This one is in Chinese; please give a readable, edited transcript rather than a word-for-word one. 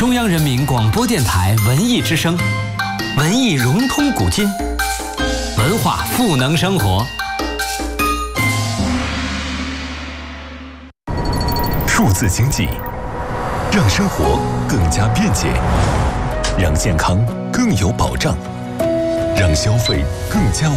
中央人民广播电台文艺之声，文艺融通古今，文化赋能生活。 数字经济让生活更加便捷，让健康更有保障，让消费更加